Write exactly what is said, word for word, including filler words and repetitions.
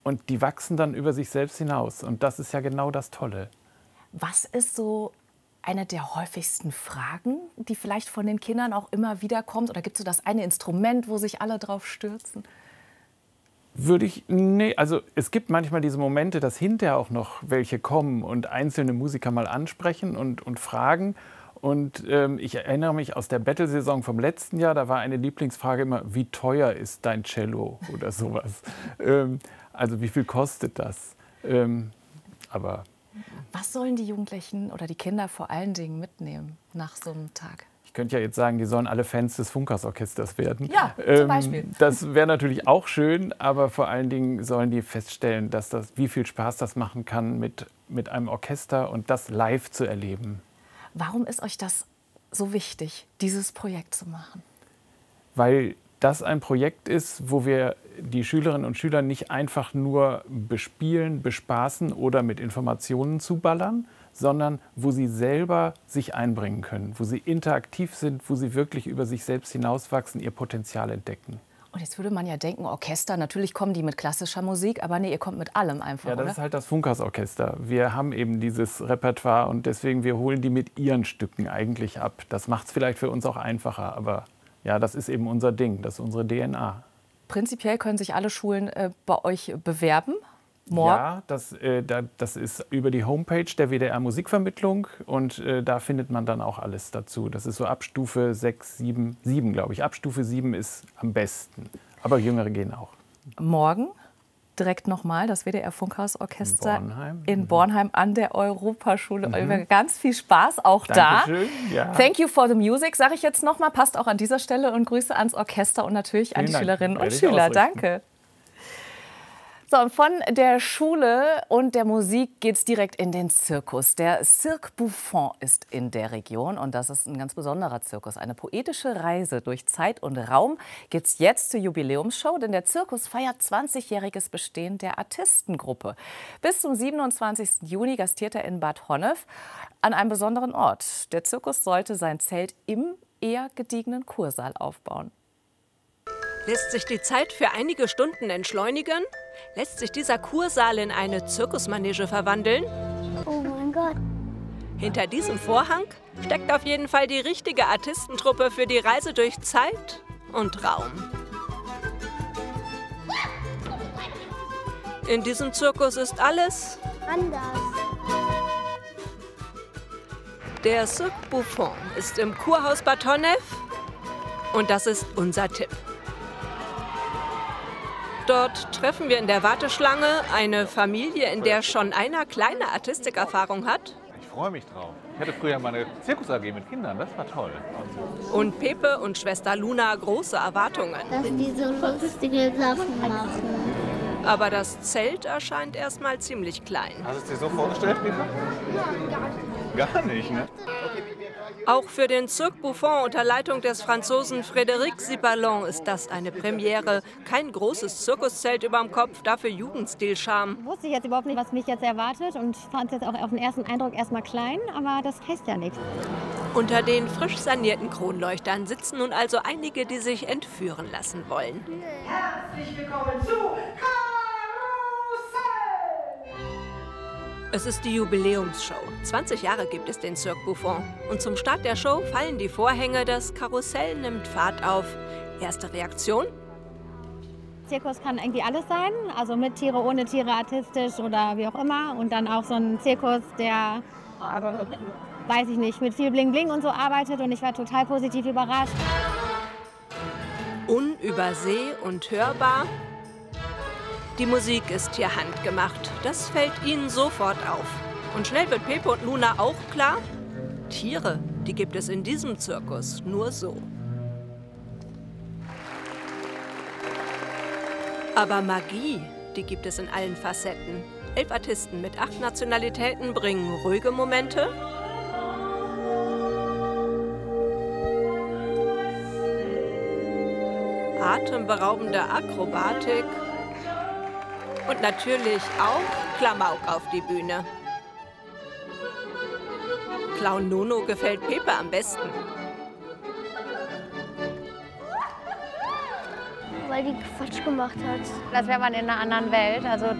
Und die wachsen dann über sich selbst hinaus. Und das ist ja genau das Tolle. Was ist so eine der häufigsten Fragen, die vielleicht von den Kindern auch immer wieder kommt? Oder gibt es so das eine Instrument, wo sich alle drauf stürzen? Würde ich, nee, also es gibt manchmal diese Momente, dass hinterher auch noch welche kommen und einzelne Musiker mal ansprechen und, und fragen. Und ähm, ich erinnere mich aus der Battle-Saison vom letzten Jahr, da war eine Lieblingsfrage immer, wie teuer ist dein Cello oder sowas. ähm, also wie viel kostet das? Ähm, aber Was sollen die Jugendlichen oder die Kinder vor allen Dingen mitnehmen nach so einem Tag? Ich könnte ja jetzt sagen, die sollen alle Fans des Funkhausorchesters werden. Ja, zum ähm, Beispiel. Das wäre natürlich auch schön, aber vor allen Dingen sollen die feststellen, dass das, wie viel Spaß das machen kann, mit, mit einem Orchester und das live zu erleben. Warum ist euch das so wichtig, dieses Projekt zu machen? Weil das ein Projekt ist, wo wir die Schülerinnen und Schüler nicht einfach nur bespielen, bespaßen oder mit Informationen zuballern, sondern wo sie selber sich einbringen können, wo sie interaktiv sind, wo sie wirklich über sich selbst hinauswachsen, ihr Potenzial entdecken. Und jetzt würde man ja denken, Orchester, natürlich kommen die mit klassischer Musik, aber nee, ihr kommt mit allem einfach, Ja, das oder? ist halt das Funkhausorchester. Wir haben eben dieses Repertoire und deswegen, wir holen die mit ihren Stücken eigentlich ab. Das macht es vielleicht für uns auch einfacher, aber ja, das ist eben unser Ding, das ist unsere D N A. Prinzipiell können sich alle Schulen äh, bei euch bewerben. Morgen? Ja, das, äh, da, das ist über die Homepage der W D R Musikvermittlung und äh, da findet man dann auch alles dazu. Das ist so ab Stufe sechs, sieben, sieben glaube ich. Ab Stufe sieben ist am besten, aber Jüngere gehen auch. Morgen direkt nochmal das W D R Funkhausorchester in Bornheim, in mhm. Bornheim an der Europaschule. Mhm. Ganz viel Spaß auch Dankeschön. da. Ja. Thank you for the music, sage ich jetzt nochmal. Passt auch an dieser Stelle und Grüße ans Orchester und natürlich an Vielen die Dank. Schülerinnen und Werde ich Schüler. ausrichten. Danke. So, und von der Schule und der Musik geht's direkt in den Zirkus. Der Cirque Buffon ist in der Region und das ist ein ganz besonderer Zirkus. Eine poetische Reise durch Zeit und Raum gibt's jetzt zur Jubiläumsshow, denn der Zirkus feiert zwanzigjähriges Bestehen der Artistengruppe. Bis zum siebenundzwanzigsten Juni gastiert er in Bad Honnef an einem besonderen Ort. Der Zirkus sollte sein Zelt im eher gediegenen Kursaal aufbauen. Lässt sich die Zeit für einige Stunden entschleunigen? Lässt sich dieser Kursaal in eine Zirkusmanege verwandeln? Oh mein Gott. Hinter diesem Vorhang steckt auf jeden Fall die richtige Artistentruppe für die Reise durch Zeit und Raum. In diesem Zirkus ist alles Anders. Der Cirque Buffon ist im Kurhaus Bad Honnef und das ist unser Tipp. Dort treffen wir in der Warteschlange eine Familie, in der schon einer kleine Artistikerfahrung hat. Ich freue mich drauf. Ich hatte früher mal eine Zirkus-A G mit Kindern, das war toll. Und Pepe und Schwester Luna große Erwartungen. Dass die so lustige Sachen machen. Aber das Zelt erscheint erstmal ziemlich klein. Hast du es dir so vorgestellt, Pepe? Gar nicht, ne? Auch für den Cirque Buffon unter Leitung des Franzosen Frédéric Siballon ist das eine Premiere. Kein großes Zirkuszelt überm Kopf, dafür Jugendstil-Charme. Wusste ich jetzt überhaupt nicht, was mich jetzt erwartet und fand es jetzt auch auf den ersten Eindruck erstmal klein, aber das heißt ja nichts. Unter den frisch sanierten Kronleuchtern sitzen nun also einige, die sich entführen lassen wollen. Herzlich willkommen zu Es ist die Jubiläumsshow. zwanzig Jahre gibt es den Cirque Buffon. Und zum Start der Show fallen die Vorhänge, das Karussell nimmt Fahrt auf. Erste Reaktion? Zirkus kann irgendwie alles sein, also mit Tiere, ohne Tiere, artistisch oder wie auch immer. Und dann auch so ein Zirkus, der, weiß ich nicht, mit viel Bling Bling und so arbeitet. Und ich war total positiv überrascht. Unüberseh und hörbar. Die Musik ist hier handgemacht. Das fällt ihnen sofort auf. Und schnell wird Pepe und Luna auch klar, Tiere, die gibt es in diesem Zirkus nur so. Aber Magie, die gibt es in allen Facetten. Elf Artisten mit acht Nationalitäten bringen ruhige Momente, atemberaubende Akrobatik und natürlich auch Klamauk auf die Bühne. Clown Nono gefällt Pepe am besten. weil die Quatsch gemacht hat. Als wäre man in einer anderen Welt. Also